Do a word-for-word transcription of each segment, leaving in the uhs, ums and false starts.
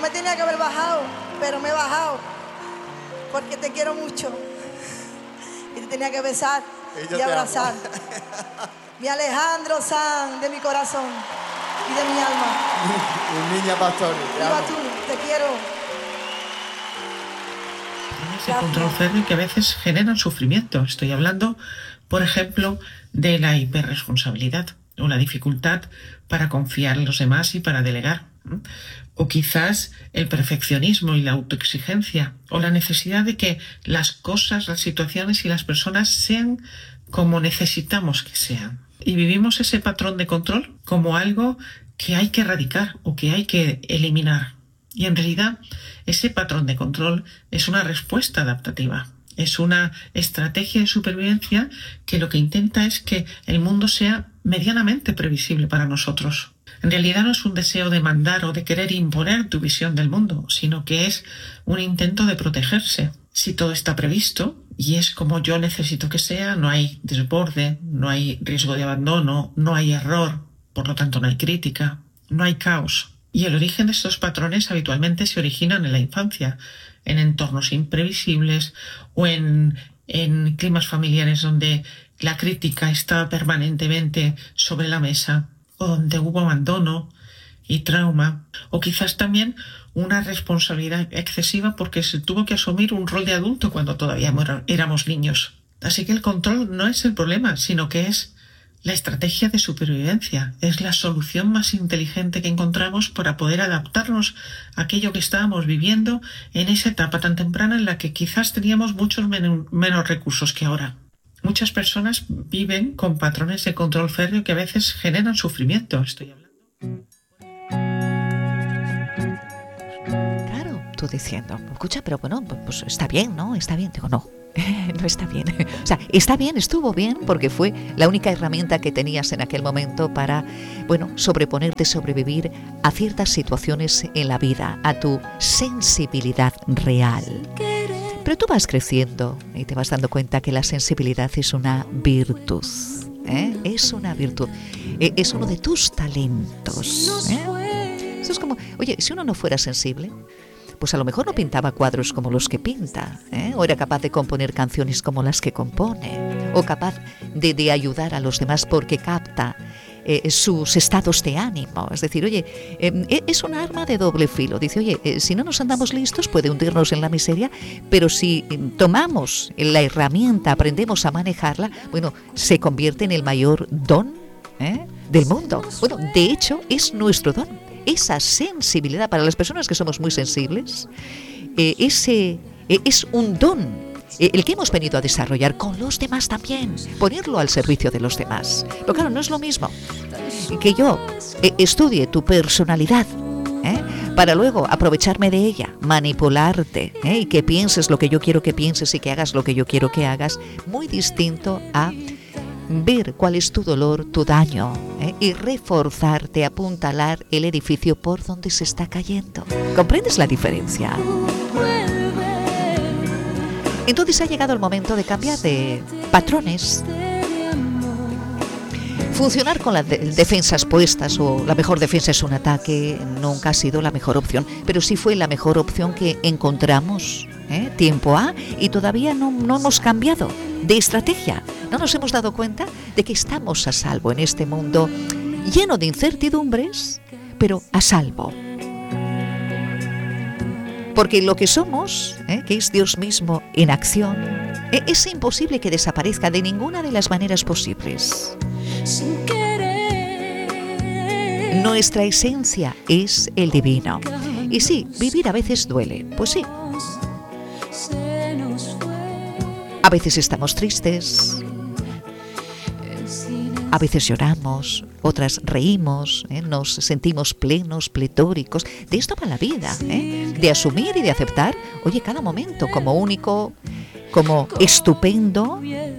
me tenía que haber bajado, pero me he bajado porque te quiero mucho y te tenía que besar y, y abrazar. Mi Alejandro San, de mi corazón y de mi alma. Mi niña Pastori. Viva tú, te quiero. De control férreo que a veces generan sufrimiento. Estoy hablando, por ejemplo, de la hiperresponsabilidad o la dificultad para confiar en los demás y para delegar. O quizás el perfeccionismo y la autoexigencia o la necesidad de que las cosas, las situaciones y las personas sean como necesitamos que sean. Y vivimos ese patrón de control como algo que hay que erradicar o que hay que eliminar. Y en realidad ese patrón de control es una respuesta adaptativa, es una estrategia de supervivencia que lo que intenta es que el mundo sea medianamente previsible para nosotros. En realidad no es un deseo de mandar o de querer imponer tu visión del mundo, sino que es un intento de protegerse. Si todo está previsto y es como yo necesito que sea, no hay desborde, no hay riesgo de abandono, no hay error, por lo tanto no hay crítica, no hay caos. Y el origen de estos patrones habitualmente se originan en la infancia, en entornos imprevisibles o en, en climas familiares donde la crítica está permanentemente sobre la mesa o donde hubo abandono y trauma, o quizás también una responsabilidad excesiva porque se tuvo que asumir un rol de adulto cuando todavía éramos niños. Así que el control no es el problema, sino que es la estrategia de supervivencia, es la solución más inteligente que encontramos para poder adaptarnos a aquello que estábamos viviendo en esa etapa tan temprana en la que quizás teníamos muchos men- menos recursos que ahora. Muchas personas viven con patrones de control férreo que a veces generan sufrimiento. Estoy hablando. Claro, tú diciendo, escucha, pero bueno, pues está bien, ¿no? Está bien. Digo, no. No está bien. O sea, está bien, estuvo bien, porque fue la única herramienta que tenías en aquel momento para, bueno, sobreponerte, sobrevivir a ciertas situaciones en la vida, a tu sensibilidad real. Pero tú vas creciendo y te vas dando cuenta que la sensibilidad es una virtud, ¿eh? Es una virtud, es uno de tus talentos, ¿eh? Eso es como, oye, si uno no fuera sensible, pues a lo mejor no pintaba cuadros como los que pinta, ¿eh? O era capaz de componer canciones como las que compone, o capaz de, de ayudar a los demás porque capta eh, sus estados de ánimo. Es decir, oye, eh, es un arma de doble filo. Dice, oye, eh, si no nos andamos listos puede hundirnos en la miseria, pero si eh, tomamos la herramienta, aprendemos a manejarla, bueno, se convierte en el mayor don, ¿eh? del mundo. Bueno, de hecho, es nuestro don. Esa sensibilidad para las personas que somos muy sensibles, eh, ese eh, es un don, eh, el que hemos venido a desarrollar con los demás también, ponerlo al servicio de los demás. Pero claro, no es lo mismo que yo eh, estudie tu personalidad, ¿eh? para luego aprovecharme de ella, manipularte, ¿eh? y que pienses lo que yo quiero que pienses y que hagas lo que yo quiero que hagas, muy distinto a ver cuál es tu dolor, tu daño, ¿eh? y reforzarte, apuntalar el edificio por donde se está cayendo. ¿Comprendes la diferencia? Entonces ha llegado el momento de cambiar de patrones. Funcionar con las de- defensas puestas o la mejor defensa es un ataque nunca ha sido la mejor opción, pero sí fue la mejor opción que encontramos, ¿eh? tiempo A, y todavía no, no hemos cambiado de estrategia. No nos hemos dado cuenta de que estamos a salvo en este mundo lleno de incertidumbres, pero a salvo. Porque lo que somos, ¿eh? que es Dios mismo en acción, ¿eh? es imposible que desaparezca de ninguna de las maneras posibles. Nuestra esencia es el divino. Y sí, vivir a veces duele, pues sí. A veces estamos tristes, a veces lloramos, otras reímos, ¿eh? nos sentimos plenos, pletóricos. De esto va la vida, ¿eh? de asumir y de aceptar, oye, cada momento como único, como estupendo.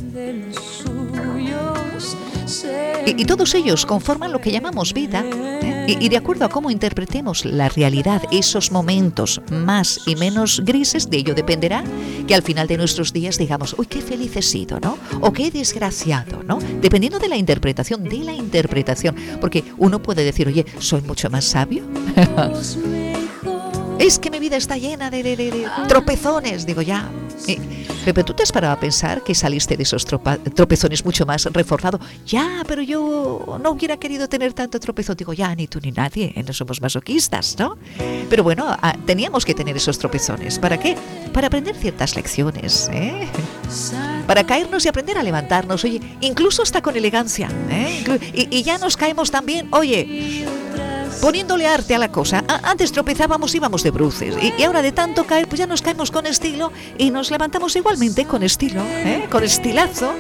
Y, y todos ellos conforman lo que llamamos vida, ¿eh? y, y de acuerdo a cómo interpretemos la realidad, esos momentos más y menos grises, de ello dependerá que al final de nuestros días digamos, uy, qué feliz he sido, ¿no? O qué desgraciado, ¿no? Dependiendo de la interpretación, de la interpretación, porque uno puede decir, oye, soy mucho más sabio. Es que mi vida está llena de, de, de, de tropezones. Digo, ya. Eh, pero tú te has parado a pensar que saliste de esos tropa, tropezones mucho más reforzado. Ya, pero yo no hubiera querido tener tanto tropezón. Digo, ya, ni tú ni nadie, no somos masoquistas, ¿no? Pero bueno, a, teníamos que tener esos tropezones. ¿Para qué? Para aprender ciertas lecciones, ¿eh? Para caernos y aprender a levantarnos, oye, incluso hasta con elegancia, ¿eh? Y, y ya nos caemos también, oye, poniéndole arte a la cosa. A, antes tropezábamos, íbamos de bruces, y, y ahora de tanto caer, pues ya nos caemos con estilo y nos levantamos igualmente con estilo, ¿eh? Con estilazo.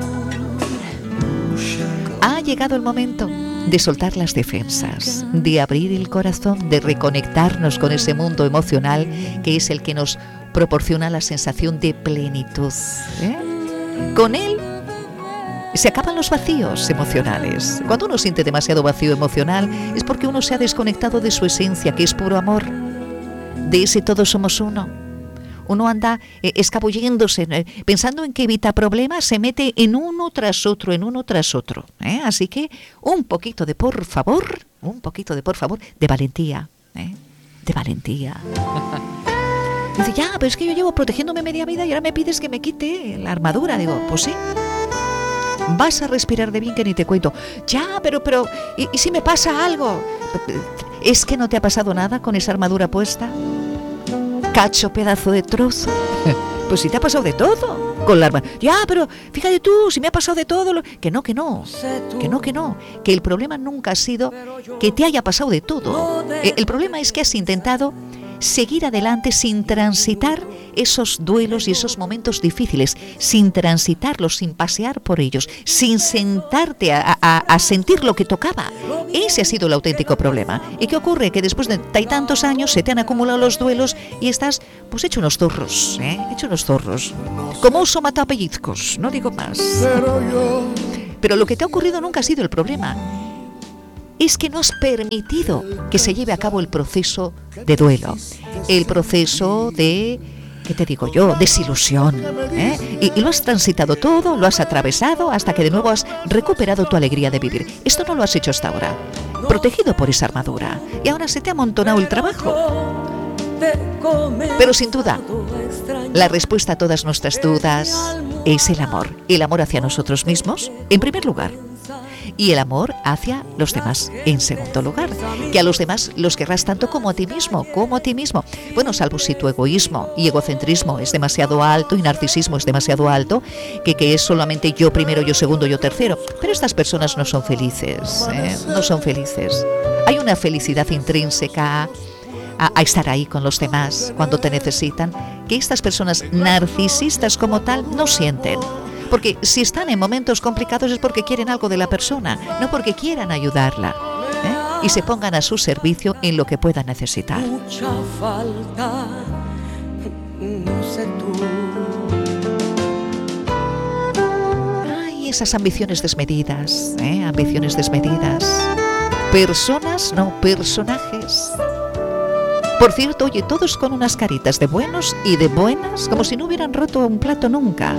Ha llegado el momento de soltar las defensas, de abrir el corazón, de reconectarnos con ese mundo emocional que es el que nos proporciona la sensación de plenitud, ¿eh? Con él se acaban los vacíos emocionales. Cuando uno siente demasiado vacío emocional es porque uno se ha desconectado de su esencia, que es puro amor, de ese todos somos uno. Uno anda eh, escabulléndose, eh, pensando en que evita problemas, se mete en uno tras otro, en uno tras otro, ¿eh? Así que un poquito de por favor, un poquito de por favor, de valentía, ¿eh? De valentía. Dice, ya, pero es que yo llevo protegiéndome media vida y ahora me pides que me quite la armadura. Digo, pues sí. Vas a respirar de bien que ni te cuento. Ya, pero, pero, ¿y, y si me pasa algo? ¿Es que no te ha pasado nada con esa armadura puesta? Cacho, pedazo de trozo. Pues si te ha pasado de todo con la armadura. Ya, pero fíjate tú, si me ha pasado de todo. Lo... Que no, que no. Que no, que no. Que el problema nunca ha sido que te haya pasado de todo. El problema es que has intentado seguir adelante sin transitar esos duelos y esos momentos difíciles, sin transitarlos, sin pasear por ellos, sin sentarte a, a, a sentir lo que tocaba. Ese ha sido el auténtico problema. ¿Y qué ocurre? Que después de tantos años se te han acumulado los duelos y estás, pues, hecho unos zorros, ¿eh? Hecho unos zorros. Como oso matapellizcos, no digo más. Pero lo que te ha ocurrido nunca ha sido el problema. Es que no has permitido que se lleve a cabo el proceso de duelo, el proceso de, ¿qué te digo yo?, desilusión, ¿eh? Y, y lo has transitado todo, lo has atravesado hasta que de nuevo has recuperado tu alegría de vivir. Esto no lo has hecho hasta ahora, protegido por esa armadura, y ahora se te ha amontonado el trabajo. Pero sin duda, la respuesta a todas nuestras dudas es el amor, el amor hacia nosotros mismos, en primer lugar. Y el amor hacia los demás, en segundo lugar. Que a los demás los querrás tanto como a ti mismo, como a ti mismo. Bueno, salvo si tu egoísmo y egocentrismo es demasiado alto y narcisismo es demasiado alto, que, que es solamente yo primero, yo segundo, yo tercero. Pero estas personas no son felices, ¿eh? No son felices. Hay una felicidad intrínseca a, a estar ahí con los demás cuando te necesitan, que estas personas narcisistas como tal no sienten. Porque si están en momentos complicados es porque quieren algo de la persona, no porque quieran ayudarla, ¿eh? Y se pongan a su servicio en lo que puedan necesitar. Mucha falta, no sé tú. Ay, esas ambiciones desmedidas, ¿eh? Ambiciones desmedidas. Personas, no personajes. Por cierto, oye, todos con unas caritas de buenos y de buenas, como si no hubieran roto un plato nunca.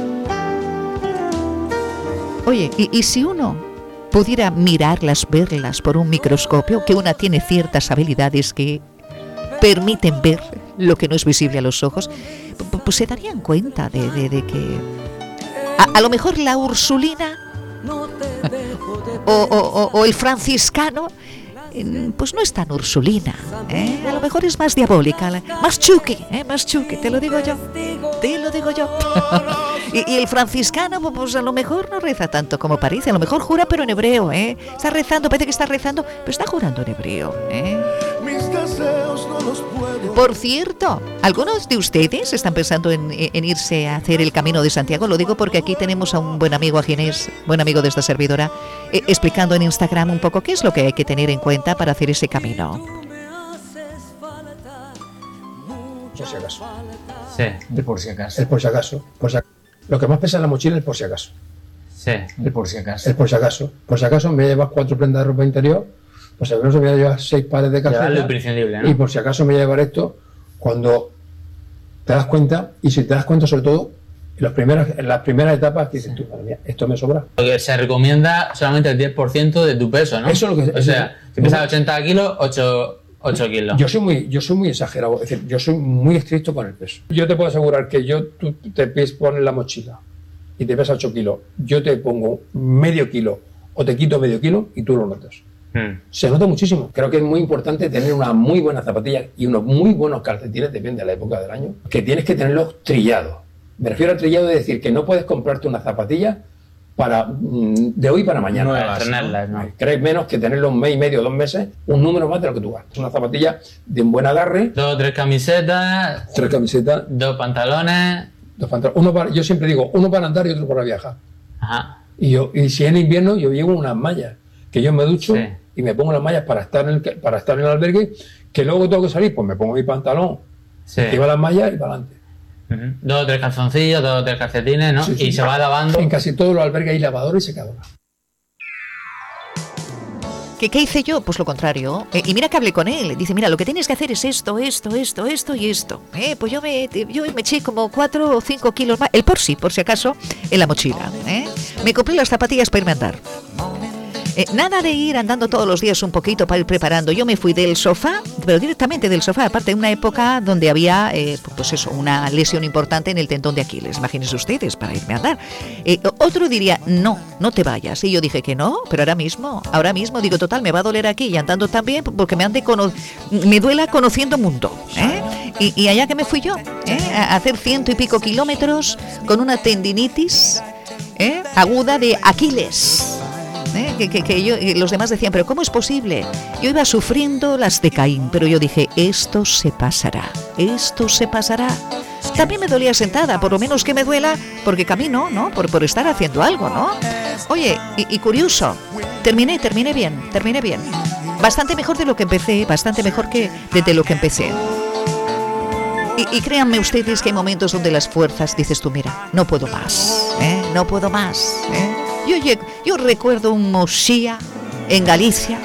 Oye, y, y si uno pudiera mirarlas, verlas por un microscopio, que una tiene ciertas habilidades que permiten ver lo que no es visible a los ojos, pues se darían cuenta de, de, de que a, a lo mejor la Ursulina o, o, o el franciscano pues no es tan Ursulina, ¿eh? A lo mejor es más diabólica, más chuki, ¿eh? Más chuki, te lo digo yo, te lo digo yo. y, y el franciscano, pues a lo mejor no reza tanto como parece, a lo mejor jura pero en hebreo, ¿eh? Está rezando, parece que está rezando, pero está jurando en hebreo, ¿eh? Por cierto, algunos de ustedes están pensando en, en irse a hacer el Camino de Santiago. Lo digo porque aquí tenemos a un buen amigo, a Ginés, buen amigo de esta servidora, eh, explicando en Instagram un poco qué es lo que hay que tener en cuenta para hacer ese camino. Por si acaso. Sí, el por si acaso. El por si acaso. Por si acaso. Lo que más pesa en la mochila es el por si acaso. Sí, el por si acaso. El por si acaso. Por si acaso me llevas cuatro prendas de ropa interior, por si acaso me voy a llevar seis pares de calcetas, ¿no? Y por si acaso me voy a llevar esto cuando te das cuenta, y si te das cuenta sobre todo en, los primeros, en las primeras etapas que dices tú, madre mía, esto me sobra. Porque se recomienda solamente el diez por ciento de tu peso, ¿no? Eso es lo que... O sea, si pesas ochenta kilos, ocho ocho kilos. Yo soy muy, yo soy muy exagerado, es decir, yo soy muy estricto con el peso. Yo te puedo asegurar que yo, tú te pones la mochila y te pesa ocho kilos, yo te pongo medio kilo o te quito medio kilo y tú lo notas. Hmm. Se nota muchísimo. Creo que es muy importante tener una muy buena zapatilla y unos muy buenos calcetines, depende de la época del año, que tienes que tenerlos trillados. Me refiero al trillado de decir que no puedes comprarte una zapatilla para de hoy para mañana. No vas, tenerlas, ¿no? Crees menos que tenerlo un mes y medio, dos meses, un número más de lo que tú gastas. Una zapatilla de un buen agarre. Dos o tres camisetas. Tres camisetas. Dos pantalones. Dos pantalones. Uno para, yo siempre digo, uno para andar y otro para viajar. Ajá. Y, yo, y si en invierno yo llevo unas mallas, que yo me ducho sí. y me pongo las mallas para estar, en el, para estar en el albergue, que luego tengo que salir, pues me pongo mi pantalón, sí. llevo las mallas y para adelante. Uh-huh. Dos o tres calzoncillos, dos o tres calcetines, ¿no? Sí, sí, y se va lavando. En casi todos los albergues hay lavadora y secadora. ¿Qué, ¿Qué hice yo? Pues lo contrario. Eh, y mira que hablé con él. Dice, mira, lo que tienes que hacer es esto, esto, esto, esto y esto. Eh, pues yo me, yo me eché como cuatro o cinco kilos más, el por sí, por si acaso, en la mochila. ¿eh? Me compré las zapatillas para irme a andar. Eh, nada de ir andando todos los días un poquito para ir preparando. Yo me fui del sofá, pero directamente del sofá, aparte de una época donde había, eh, pues eso, una lesión importante en el tendón de Aquiles. Imagínense ustedes, para irme a andar. Eh, otro diría, no, no te vayas. Y yo dije que no, pero ahora mismo, ahora mismo, digo, total, me va a doler aquí y andando también porque me ande cono- me duela conociendo mundo. ¿eh? Y, y allá que me fui yo, ¿eh? a hacer ciento y pico kilómetros con una tendinitis ¿eh? aguda de Aquiles. ¿Eh? Que, que, que yo, los demás decían, pero ¿cómo es posible? Yo iba sufriendo las de Caín, pero yo dije, esto se pasará, esto se pasará. También me dolía sentada, por lo menos que me duela, porque camino, ¿no? Por, por estar haciendo algo, ¿no? Oye, y, y curioso, terminé, terminé bien, terminé bien. Bastante mejor de lo que empecé, bastante mejor que desde lo que empecé. Y, y créanme ustedes que hay momentos donde las fuerzas, dices tú, mira, no puedo más, ¿eh? No puedo más, ¿eh? Yo, llego, yo recuerdo un Moxía en Galicia.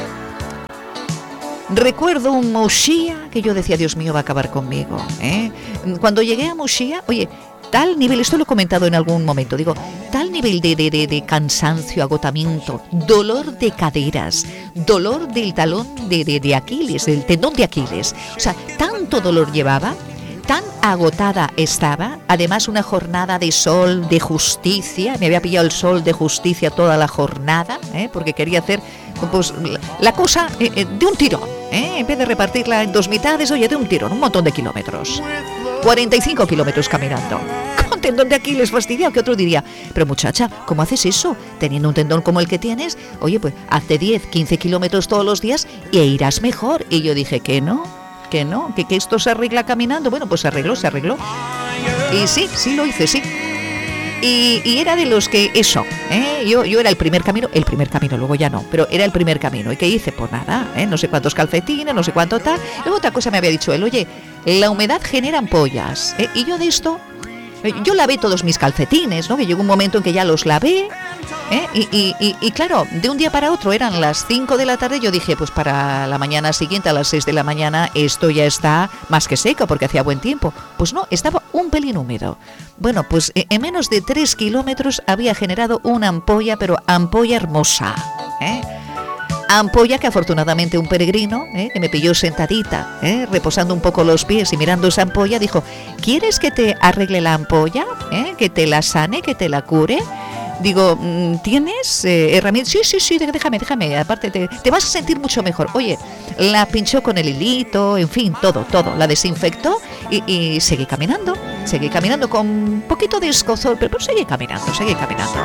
Recuerdo un Moxía que yo decía, Dios mío, va a acabar conmigo. ¿eh? Cuando llegué a Moxía, oye, tal nivel, esto lo he comentado en algún momento, digo, tal nivel de, de, de, de cansancio, agotamiento, dolor de caderas, dolor del talón de, de, de Aquiles, del tendón de Aquiles. O sea, tanto dolor llevaba. Tan agotada estaba, además una jornada de sol, de justicia, me había pillado el sol de justicia toda la jornada, ¿eh? porque quería hacer pues, la cosa eh, eh, de un tirón, ¿eh? en vez de repartirla en dos mitades, oye, de un tirón, un montón de kilómetros, cuarenta y cinco kilómetros caminando, con tendón de Aquiles fastidiado, que otro diría, pero muchacha, ¿cómo haces eso? Teniendo un tendón como el que tienes, oye, pues hazte diez, quince kilómetros todos los días e irás mejor, y yo dije que no. Que no, que, que esto se arregla caminando. Bueno, pues se arregló, se arregló. Y sí, sí lo hice, sí. Y, y era de los que, eso, ¿eh? yo, yo era el primer camino, el primer camino, luego ya no, pero era el primer camino. ¿Y qué hice? Pues nada, ¿eh? no sé cuántos calcetines, no sé cuánto tal. Luego otra cosa me había dicho él, oye, la humedad genera ampollas. ¿eh? Y yo de esto, yo lavé todos mis calcetines, ¿no? Que llegó un momento en que ya los lavé. ¿Eh? Y, y, y, y claro, de un día para otro eran las cinco de la tarde, yo dije, pues para la mañana siguiente, a las seis de la mañana, esto ya está más que seco porque hacía buen tiempo. Pues no, estaba un pelín húmedo. Bueno, pues en menos de tres kilómetros había generado una ampolla, pero ampolla hermosa. ¿eh? Ampolla que afortunadamente un peregrino, ¿eh? que me pilló sentadita, ¿eh? reposando un poco los pies y mirando esa ampolla, dijo, ¿quieres que te arregle la ampolla? ¿eh? ¿Que te la sane, que te la cure? Digo, ¿tienes eh, herramientas? Sí, sí, sí, déjame, déjame. Aparte, te, te vas a sentir mucho mejor. Oye, la pinchó con el hilito, en fin, todo, todo. La desinfectó y, y seguí caminando. Seguí caminando con un poquito de escozor, pero, pero seguí caminando, seguí caminando.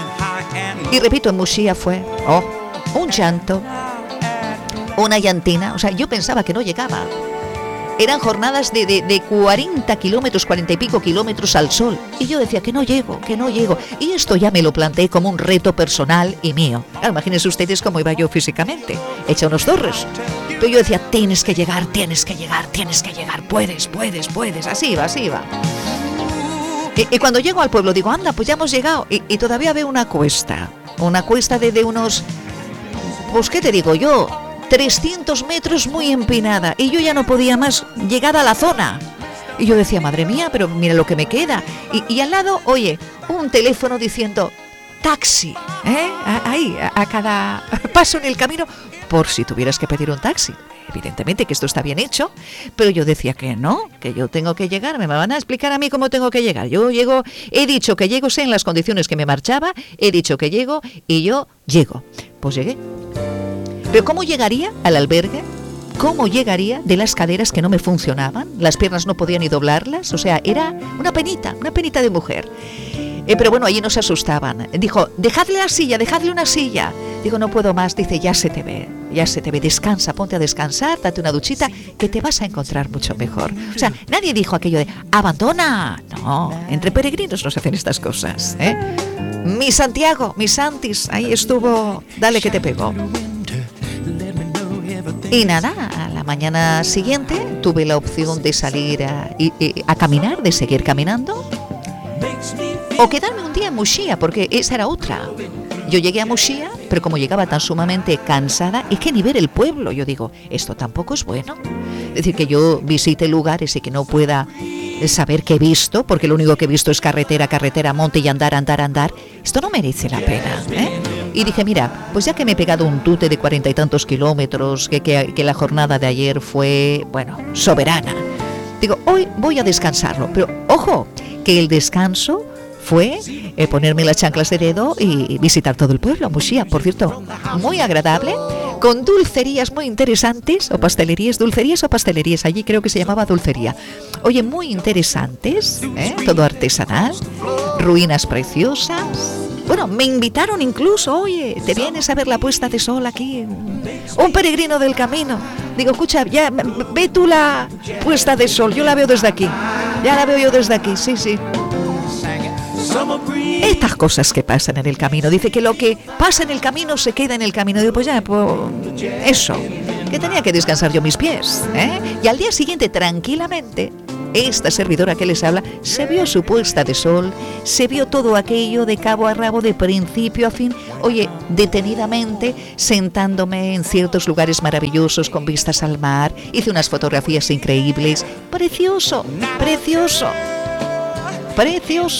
Y repito, en Moxía fue, oh, un llanto, una llantina. O sea, yo pensaba que no llegaba. Eran jornadas de, de, de cuarenta kilómetros, cuarenta y pico kilómetros al sol. Y yo decía que no llego, que no llego. Y esto ya me lo planteé como un reto personal y mío. Claro, imagínense ustedes cómo iba yo físicamente, hecha unos zorros. Pero yo decía, tienes que llegar, tienes que llegar, tienes que llegar. Puedes, puedes, puedes. Así iba, así iba. Y, y cuando llego al pueblo digo, anda, pues ya hemos llegado. Y, y todavía veo una cuesta. Una cuesta de, de unos... Pues, ¿qué te digo yo? trescientos metros muy empinada y yo ya no podía más llegar a la zona. Y yo decía, madre mía, pero mira lo que me queda. Y, y al lado, oye, un teléfono diciendo, taxi, ¿eh? Ahí, a, a cada paso en el camino, por si tuvieras que pedir un taxi. evidentemente que esto está bien hecho, pero yo decía que no, que yo tengo que llegar, me van a explicar a mí cómo tengo que llegar. Yo llego, he dicho que llego, sé en las condiciones que me marchaba, he dicho que llego y yo llego. Pues llegué. Pero ¿cómo llegaría al albergue? ¿Cómo llegaría de las caderas que no me funcionaban? Las piernas no podía ni doblarlas, o sea, era una penita, una penita de mujer. Eh, pero bueno, allí no se asustaban. Dijo, dejadle la silla, dejadle una silla. Digo, no puedo más. Dice, ya se te ve, ya se te ve. Descansa, ponte a descansar, date una duchita, que te vas a encontrar mucho mejor. O sea, nadie dijo aquello de, abandona. No, entre peregrinos no se hacen estas cosas, ¿eh? Mi Santiago, mi Santis, ahí estuvo, dale que te pegó. Y nada, a la mañana siguiente tuve la opción de salir a, a, a caminar, de seguir caminando, o quedarme un día en Muxía, porque esa era otra. Yo llegué a Muxía, pero como llegaba tan sumamente cansada, es que ni ver el pueblo, yo digo, esto tampoco es bueno. Es decir, que yo visite lugares y que no pueda saber qué he visto, porque lo único que he visto es carretera, carretera, monte y andar, andar, andar. Esto no merece la pena, ¿eh? Y dije, mira, pues ya que me he pegado un tute de cuarenta y tantos kilómetros, que, que, que la jornada de ayer fue, bueno, soberana. Digo, hoy voy a descansarlo, pero ojo, que el descanso fue eh, ponerme las chanclas de dedo y visitar todo el pueblo, Muxía, por cierto, muy agradable, con dulcerías muy interesantes, o pastelerías, dulcerías o pastelerías, allí creo que se llamaba dulcería. Oye, muy interesantes, ¿eh? Todo artesanal, ruinas preciosas. Bueno, me invitaron incluso, oye, ¿te vienes a ver la puesta de sol aquí? Un peregrino del camino. Digo, escucha, ya, ve tú la puesta de sol, yo la veo desde aquí. Ya la veo yo desde aquí, sí, sí. Estas cosas que pasan en el camino. Dice que lo que pasa en el camino se queda en el camino. Digo, pues ya, pues eso. Que tenía que descansar yo mis pies, ¿eh? Y al día siguiente, tranquilamente, esta servidora que les habla, se vio su puesta de sol, se vio todo aquello de cabo a rabo, de principio a fin. Oye, detenidamente, sentándome en ciertos lugares maravillosos con vistas al mar, hice unas fotografías increíbles. Precioso, precioso, precioso.